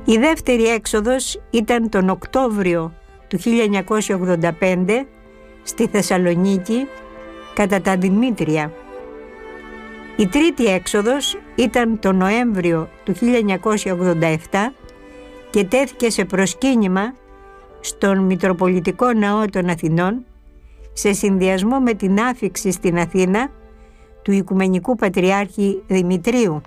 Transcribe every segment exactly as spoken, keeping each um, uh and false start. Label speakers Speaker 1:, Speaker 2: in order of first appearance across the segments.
Speaker 1: Η δεύτερη έξοδος ήταν τον Οκτώβριο του χίλια εννιακόσια ογδόντα πέντε στη Θεσσαλονίκη κατά τα Δημήτρια. Η τρίτη έξοδος ήταν τον Νοέμβριο του χίλια εννιακόσια ογδόντα επτά και τέθηκε σε προσκύνημα στον Μητροπολιτικό Ναό των Αθηνών σε συνδυασμό με την άφιξη στην Αθήνα του Οικουμενικού Πατριάρχη Δημητρίου.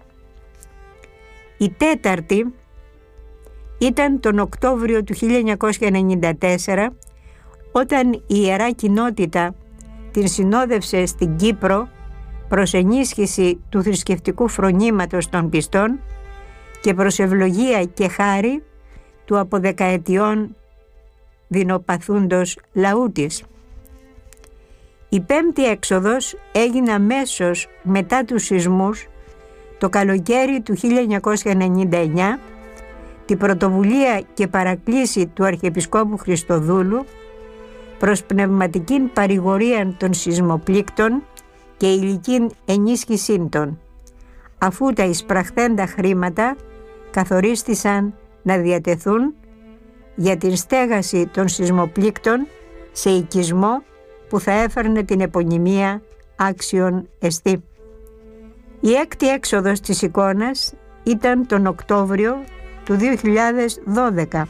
Speaker 1: Η τέταρτη ήταν τον Οκτώβριο του χίλια εννιακόσια ενενήντα τέσσερα, όταν η Ιερά Κοινότητα την συνόδευσε στην Κύπρο προς ενίσχυση του θρησκευτικού φρονήματος των πιστών και προς ευλογία και χάρη του από δεκαετιών δεινοπαθούντος λαού της. Η πέμπτη έξοδος έγινε αμέσως μετά τους σεισμούς το καλοκαίρι του χίλια εννιακόσια ενενήντα εννιά, την πρωτοβουλία και παρακλήση του Αρχιεπισκόπου Χριστοδούλου προς πνευματικήν παρηγορία των σεισμοπλήκτων και υλικήν ενίσχυσήν των, αφού τα εισπραχθέντα χρήματα καθορίστησαν να διατεθούν για την στέγαση των σεισμοπλήκτων σε οικισμό που θα έφερνε την επωνυμία άξιον εστί. Η έκτη έξοδος της εικόνας ήταν τον Οκτώβριο του δύο χιλιάδες δώδεκα.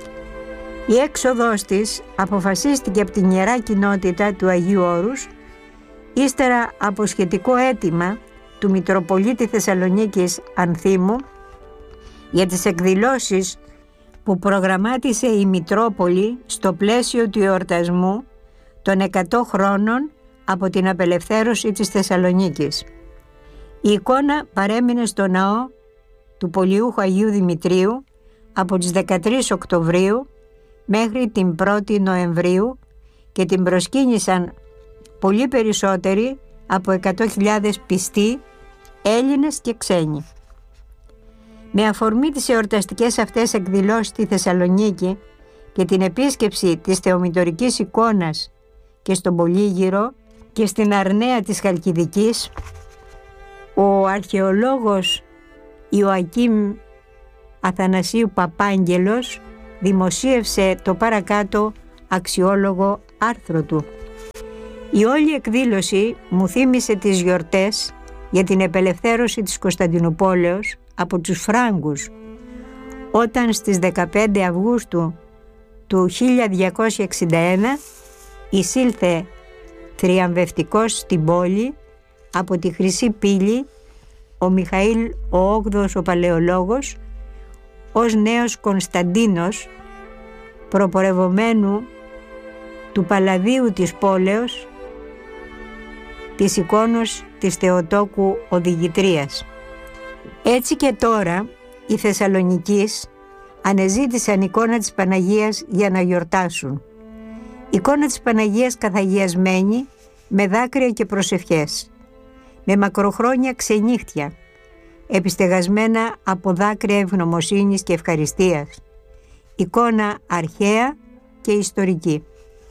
Speaker 1: Η έξοδος της αποφασίστηκε από την Ιερά Κοινότητα του Αγίου Όρους ύστερα από σχετικό αίτημα του Μητροπολίτη Θεσσαλονίκης Ανθίμου για τις εκδηλώσεις που προγραμμάτισε η Μητρόπολη στο πλαίσιο του εορτασμού των εκατό χρόνων από την απελευθέρωση της Θεσσαλονίκης. Η εικόνα παρέμεινε στο ναό του Πολιούχου Αγίου Δημητρίου από τις δεκατρείς Οκτωβρίου μέχρι την πρώτη Νοεμβρίου και την προσκύνησαν πολύ περισσότεροι από εκατό χιλιάδες πιστοί, Έλληνες και ξένοι. Με αφορμή τις εορταστικές αυτές εκδηλώσεις στη Θεσσαλονίκη και την επίσκεψη της θεομητορικής εικόνας και στον Πολύγυρο και στην Αρναία της Χαλκιδικής, ο αρχαιολόγος Ιωακήμ Αθανασίου Παπάγγελος δημοσίευσε το παρακάτω αξιόλογο άρθρο του. Η όλη εκδήλωση μου θύμισε τις γιορτές για την απελευθέρωση της Κωνσταντινουπόλεως από τους Φράγκους, όταν στις δεκαπέντε Αυγούστου του χίλια διακόσια εξήντα ένα εισήλθε θριαμβευτικός στην πόλη από τη Χρυσή Πύλη ο Μιχαήλ ο Όγδοος ο Παλαιολόγος ως νέος Κωνσταντίνος, προπορευομένου του Παλαδίου της πόλεως, της εικόνος της Θεοτόκου Οδηγητρίας. Έτσι και τώρα οι Θεσσαλονικείς ανεζήτησαν εικόνα της Παναγίας για να γιορτάσουν. Εικόνα της Παναγίας καθαγιασμένη με δάκρυα και προσευχές, με μακροχρόνια ξενύχτια, επιστεγασμένα από δάκρυα ευγνωμοσύνης και ευχαριστίας. Εικόνα αρχαία και ιστορική.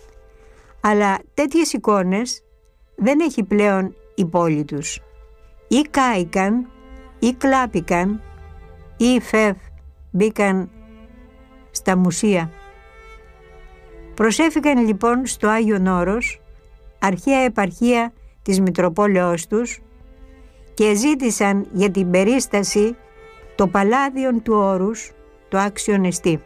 Speaker 1: Αλλά τέτοιες εικόνες δεν έχει πλέον η πόλη τους. Ή κάηκαν, ή κλάπηκαν, ή φεύ μπήκαν στα μουσεία. Προσέφηκαν λοιπόν στο Άγιον Όρος, αρχαία επαρχία της Μητροπόλεως τους, και ζήτησαν για την περίσταση το Παλάδιον του Όρους, το άξιον εστί.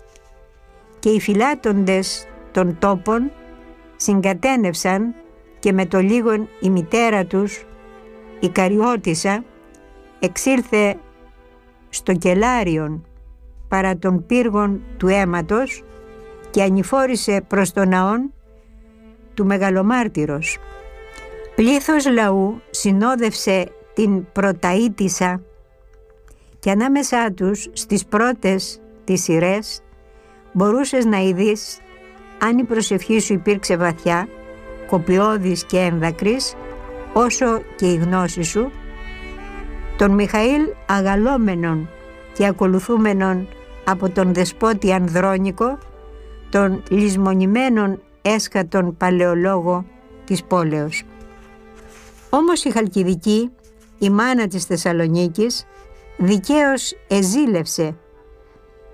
Speaker 1: Και οι φυλάτοντες των τόπων συγκατένευσαν και με το λίγον η μητέρα τους, η Καριώτισσα, εξήλθε στο κελάριον παρά των πύργων του αίματος και ανηφόρησε προς τον ναόν του Μεγαλομάρτυρος. Πλήθος λαού συνόδευσε την πρωταΐτισσα και ανάμεσά τους στις πρώτες τις σειρές μπορούσες να ειδείς αν η προσευχή σου υπήρξε βαθιά, κοπιώδης και έμδακρης, όσο και η γνώση σου, τον Μιχαήλ αγαλόμενον και ακολουθούμενον από τον δεσπότη Ανδρώνικο, τον λησμονημένον έσχατον παλαιολόγο της πόλεως. Όμως η Χαλκιδική, η μάνα της Θεσσαλονίκης, δικαίως εζήλευσε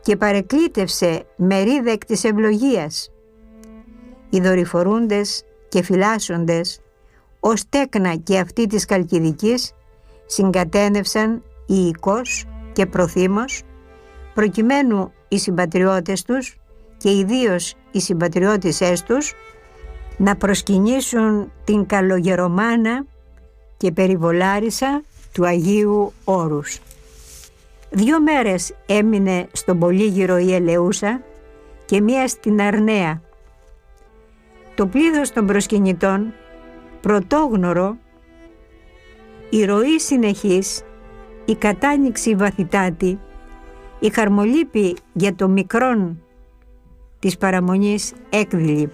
Speaker 1: και παρεκλήτευσε μερίδα εκ της ευλογίας. Οι δορυφορούντες και φυλάσσοντες ως τέκνα και αυτοί της Χαλκιδικής συγκατένευσαν ιικώς και προθύμως, προκειμένου οι συμπατριώτες τους και ιδίως οι συμπατριώτησές τους να προσκυνήσουν την καλογερομάνα και περιβολάρισα του Αγίου Όρους. Δύο μέρες έμεινε στον Πολύγυρο η Ελεούσα και μία στην Αρναία. Το πλήθος των προσκυνητών, πρωτόγνωρο, η ροή συνεχής, η κατάνοιξη βαθυτάτη, η χαρμολύπη για το μικρόν της παραμονής έκδηλη.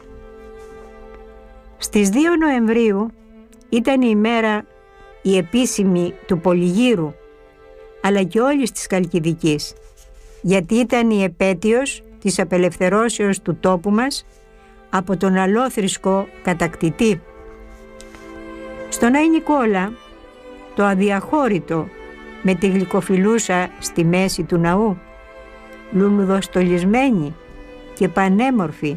Speaker 1: Στις δύο Νοεμβρίου ήταν η ημέρα η επίσημη του Πολυγύρου, αλλά και όλης της Χαλκιδικής, γιατί ήταν η επέτειος της απελευθερώσεως του τόπου μας από τον αλόθρησκο κατακτητή. Στον Άι Νικόλα, το αδιαχώρητο με τη γλυκοφιλούσα στη μέση του ναού, λουλουδοστολισμένη και πανέμορφη,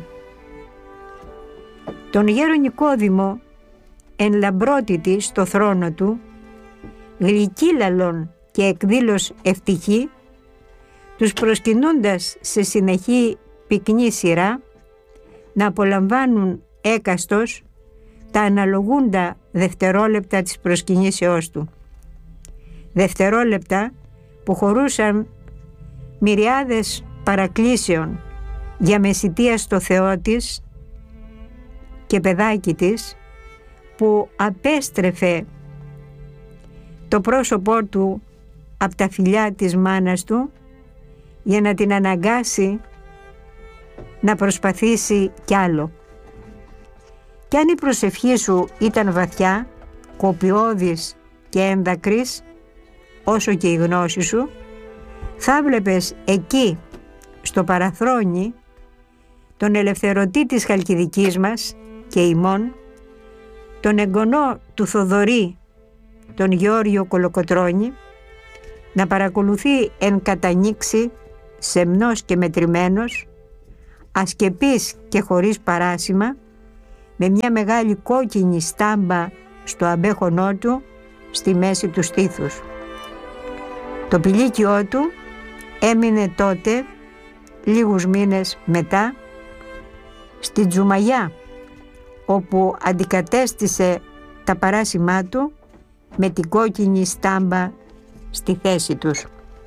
Speaker 1: τον γέρο Νικόδημο εν λαμπρότητη στο θρόνο του, γλυκύλαλον και εκδήλως ευτυχή, τους προσκυνούντας σε συνεχή πυκνή σειρά να απολαμβάνουν έκαστος τα αναλογούντα δευτερόλεπτα της προσκυνήσεώς του. Δευτερόλεπτα που χωρούσαν μυριάδες παρακλήσεων για μεσητεία στο Θεό της και παιδάκι της, που απέστρεφε το πρόσωπό του από τα φιλιά της μάνας του για να την αναγκάσει να προσπαθήσει κι άλλο. Κι αν η προσευχή σου ήταν βαθιά, κοπιώδης και ένδακρης, όσο και η γνώση σου, θα βλέπεις εκεί στο παραθρόνι τον ελευθερωτή της Χαλκιδικής μας και ημών, τον εγγονό του Θοδωρή, τον Γεώργιο Κολοκοτρώνη, να παρακολουθεί εν κατανήξη, σεμνός και μετρημένος, ασκεπής και χωρίς παράσημα, με μια μεγάλη κόκκινη στάμπα στο αμπέχονό του στη μέση του στήθους. Το πηλίκιό του έμεινε τότε, λίγους μήνες μετά, στη Τζουμαγιά, όπου αντικατέστησε τα παράσημά του με την κόκκινη στάμπα στη θέση τους.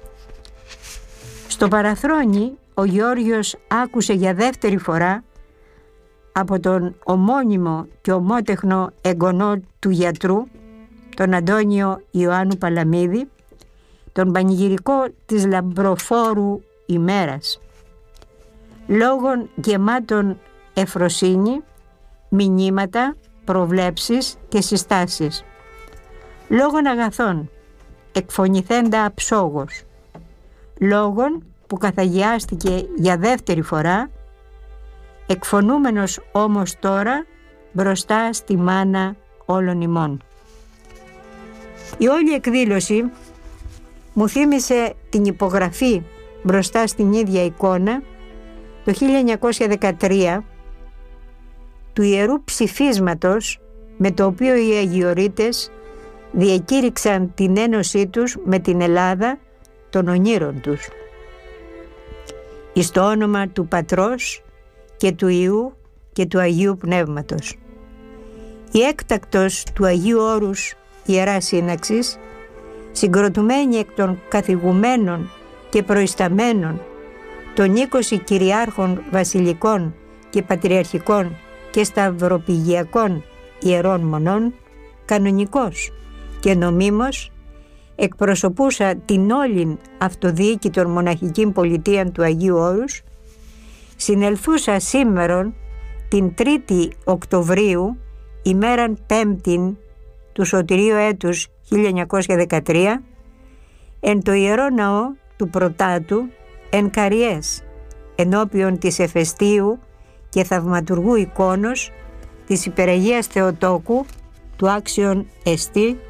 Speaker 1: Στο παραθρόνι ο Γεώργιος άκουσε για δεύτερη φορά από τον ομώνυμο και ομότεχνο εγγονό του γιατρού, τον Αντώνιο Ιωάννου Παλαμίδη, τον πανηγυρικό της λαμπροφόρου ημέρας, λόγων γεμάτων ευφροσύνη, μηνύματα, προβλέψεις και συστάσεις, λόγων αγαθών, εκφωνηθέντα αψόγος, λόγων που καθαγιάστηκε για δεύτερη φορά, εκφωνούμενος όμως τώρα μπροστά στη μάνα όλων ημών. Η όλη εκδήλωση μου θύμισε την υπογραφή μπροστά στην ίδια εικόνα το χίλια εννιακόσια δεκατρία του Ιερού Ψηφίσματος, με το οποίο οι Αγιορείτες διακήρυξαν την ένωσή τους με την Ελλάδα των ονείρων τους. Εις το όνομα του Πατρός και του Υιού και του Αγίου Πνεύματος. Η έκτακτος του Αγίου Όρους Ιεράς Σύναξης, συγκροτουμένη εκ των καθηγουμένων και προϊσταμένων των είκοσι κυριάρχων βασιλικών και πατριαρχικών και σταυροπηγιακών ιερών μονών, κανονικός και νομίμως, εκπροσωπούσα την όλην αυτοδιοίκητον μοναχική πολιτεία του Αγίου Όρους, συνελθούσα σήμερον την τρίτη Οκτωβρίου, ημέραν πέμπτην του Σωτηρίου έτους χίλια εννιακόσια δεκατρία, εν το Ιερό Ναό του Πρωτάτου εν Καριές, ενώπιον της εφεστίου και θαυματουργού εικόνος της Υπεραγίας Θεοτόκου του άξιον εστί,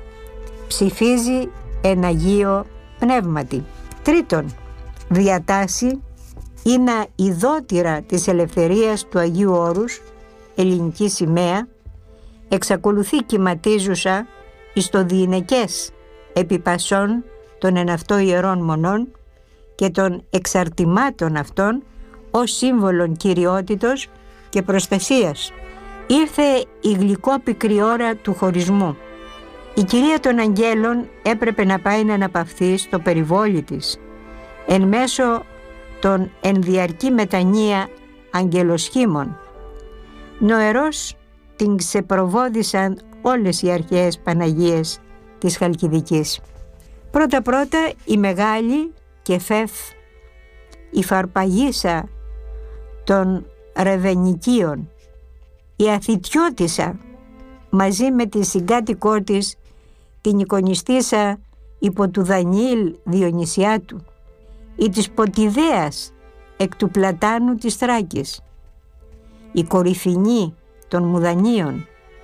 Speaker 1: ψηφίζει εν Αγίο Πνεύματι. Τρίτον, διατάσσει είναι ειδότηρα της ελευθερίας του Αγίου Όρους, ελληνική σημαία, εξακολουθεί κυματίζουσα εις το διηνεκές επιπασών των εναυτό ιερών μονών και των εξαρτημάτων αυτών ως σύμβολον κυριότητος και προστασίας. Ήρθε η γλυκόπικρη ώρα του χωρισμού. Η κυρία των Αγγέλων έπρεπε να πάει να αναπαυθεί στο περιβόλι της, εν μέσω των ενδιαρκή μετανία αγγελοσχήμων. Νοερός την ξεπροβόδισαν όλες οι αρχαίες Παναγίες της Χαλκιδικής. Πρώτα-πρώτα η μεγάλη και φεφ, η Φαρπαγίσα των Ρεβενικίων, η Αθητιώτισσα, μαζί με τη συγκάτοικό της, την εικονιστήσα υπό του Δανιήλ Διονυσιάτου, η της Ποτιδαίας εκ του Πλατάνου της Θράκης, η κορυφινή των Μουδανίων,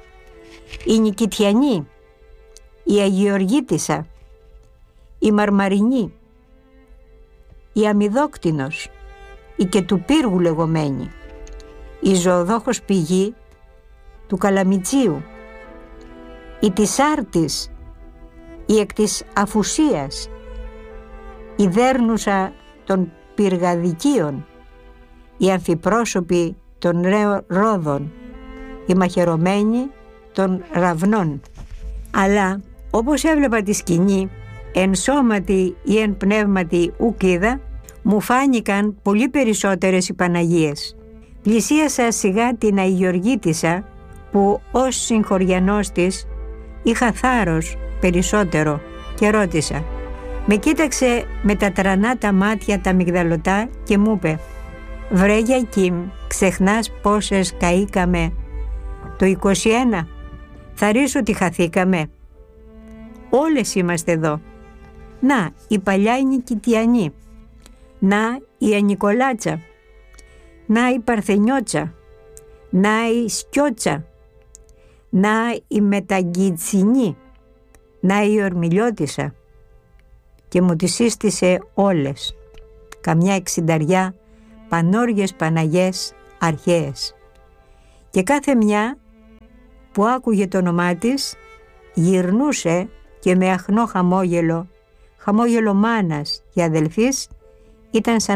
Speaker 1: η Νικητιανή, η Αγιοργίτισσα, η Μαρμαρινή, η Αμυδόκτηνος, η και του Πύργου λεγομένη, η Ζωοδόχος Πηγή του Καλαμιτσίου, η της Άρτης, η εκ της Αφουσίας, η Δέρνουσα των Πυργαδικίων, η Αμφιπρόσωπη των Ρόδων, η Μαχαιρωμένη των Ραβνών. Αλλά όπως έβλεπα τη σκηνή, εν σώματι ή εν πνεύματι ουκ είδα, μου φάνηκαν πολύ περισσότερες οι Παναγίες. Πλησίασα σιγά την Αγιοργίτισσα, που ως συγχωριανός της είχα θάρρος περισσότερο, και ρώτησα. Με κοίταξε με τα τρανά τα μάτια τα μυγδαλωτά και μου είπε: «Βρε Γιακίμ, ξεχνάς πόσες καήκαμε το είκοσι ένα? Θα ρίσω ότι χαθήκαμε. Όλες είμαστε εδώ. Να η παλιά η Νικητιανή, να η Ανικολάτσα, να η Παρθενιώτσα, να η Σκιώτσα, να η Μεταγκιτσινή, να η Ορμηλιώτισσα». Και μου τις σύστησε όλες, καμιά εξινταριά πανόριες Παναγιές αρχαίες. Και κάθε μια που άκουγε το όνομά της γυρνούσε και με αχνό χαμόγελο, χαμόγελο μάνας και αδελφής, ήταν σαν